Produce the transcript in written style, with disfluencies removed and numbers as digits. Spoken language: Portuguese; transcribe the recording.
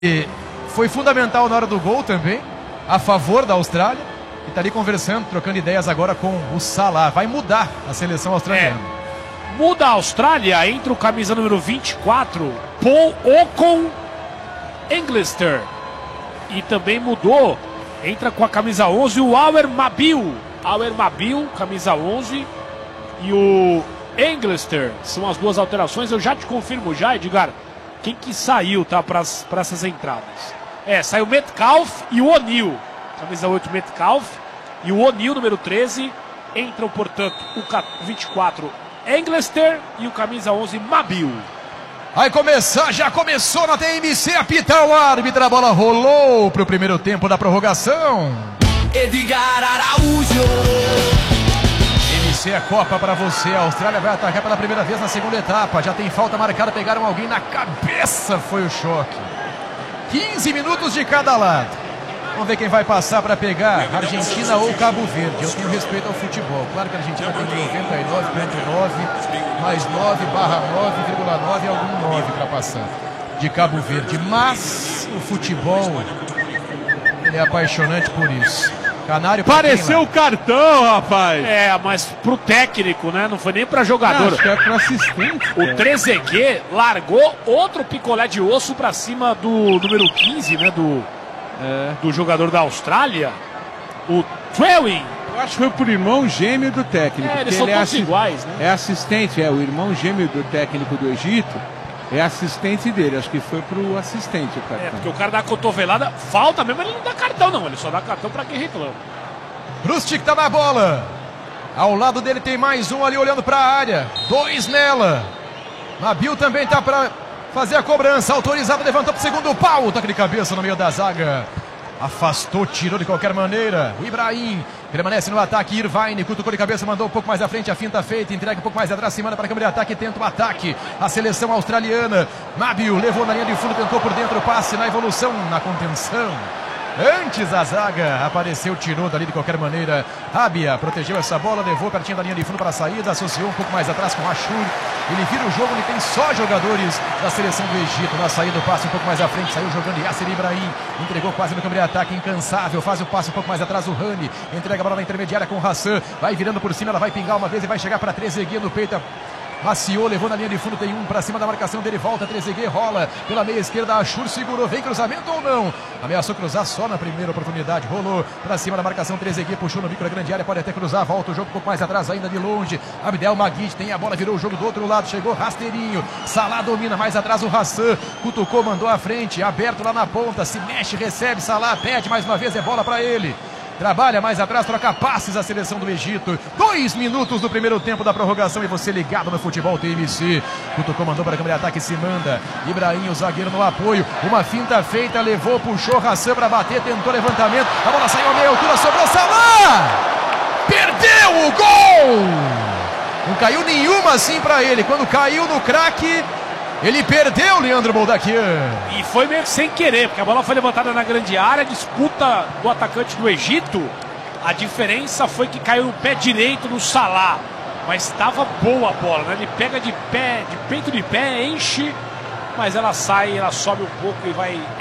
E foi fundamental na hora do gol também, a favor da Austrália, e está ali conversando, trocando ideias agora com o Salah. Vai mudar a seleção australiana. Muda a Austrália, entra o camisa número 24, Paul Ocon Englister. E também mudou, entra com a camisa 11 o Awer Mabil. Awer Mabil, camisa 11, e o Englister. São as duas alterações. Eu já te confirmo já, Edgar, quem que saiu, tá, para essas entradas. Saiu o Metcalf e o O'Neal. Camisa 8, Metcalf. E o O'Neal, número 13. Entram, portanto, o 24, Englister, e o camisa 11, Mabil. Vai começar, já começou na TMC, apita o árbitro, a bola rolou pro primeiro tempo da prorrogação. Edgar Araújo. TMC é Copa pra você, a Austrália vai atacar pela primeira vez na segunda etapa, já tem falta marcada, pegaram alguém na cabeça, foi o choque. 15 minutos de cada lado. Vamos ver quem vai passar para pegar, Argentina ou Cabo Verde. Eu tenho respeito ao futebol. Claro que a Argentina tem 99,9 mais 9/9,9 e algum 9 para passar de Cabo Verde. Mas o futebol, ele é apaixonante por isso. Canário pareceu o cartão, rapaz. Mas pro técnico, né? Não foi nem pra jogador. Não, acho que é pro assistente. O Trezeguet largou outro picolé de osso pra cima do número 15, né? Do jogador da Austrália, o Trewin. Eu acho que foi pro irmão gêmeo do técnico. Eles são todos iguais, né? É assistente, o irmão gêmeo do técnico do Egito. É assistente dele, acho que foi pro assistente o cartão. Porque o cara dá a cotovelada, falta mesmo, ele não dá cartão não, ele só dá cartão pra quem reclama. Brustic tá na bola. Ao lado dele tem mais um ali olhando pra área. 2 nela. Mabil também tá pra fazer a cobrança, autorizado, levantou pro segundo pau, toque de cabeça no meio da zaga. Afastou, tirou de qualquer maneira. O Ibrahim permanece no ataque. Irvine cutucou de cabeça, mandou um pouco mais à frente. A finta feita, entrega um pouco mais atrás. Se manda para a câmera de ataque, tenta o ataque. A seleção australiana. Mabil levou na linha de fundo, tentou por dentro. Passe na evolução, na contenção. Antes a zaga apareceu, tirou dali de qualquer maneira. Rabia protegeu essa bola, levou pertinho da linha de fundo para a saída, associou um pouco mais atrás com o Ashur. Ele vira o jogo, ele tem só jogadores da seleção do Egito. Na saída o passe um pouco mais à frente, saiu jogando Yasser Ibrahim. Entregou quase no câmbio de ataque, incansável. Faz o passe um pouco mais atrás o Rani. Entrega a bola na intermediária com o Hassan. Vai virando por cima, ela vai pingar uma vez e vai chegar para Trezeguet no peito. Maciou, levou na linha de fundo, tem um pra cima da marcação dele, volta, Trezeguet rola pela meia esquerda, Ashur segurou, vem cruzamento ou não? Ameaçou cruzar só na primeira oportunidade, rolou pra cima da marcação, Trezeguet puxou no bico da grande área, pode até cruzar, volta o jogo um pouco mais atrás, ainda de longe, Abdel Maguid tem a bola, virou o jogo do outro lado, chegou rasteirinho, Salah domina, mais atrás o Hassan, cutucou, mandou à frente, aberto lá na ponta, se mexe, recebe, Salah pede mais uma vez, é bola pra ele. Trabalha mais atrás, troca passes a seleção do Egito. 2 minutos do primeiro tempo da prorrogação e você ligado no futebol TMC. Cutucou, mandou para a câmera de ataque, se manda. Ibrahim, o zagueiro no apoio. Uma finta feita, levou, puxou Hassan para bater, tentou levantamento. A bola saiu a meia altura, sobrou Salah! Perdeu o gol! Não caiu nenhuma assim para ele. Quando caiu no craque, ele perdeu, Leandro Boldaquian. E foi meio que sem querer, porque a bola foi levantada na grande área, disputa do atacante do Egito. A diferença foi que caiu no pé direito do Salah. Mas estava boa a bola, né? Ele pega de pé, de peito de pé, enche, mas ela sai, ela sobe um pouco e vai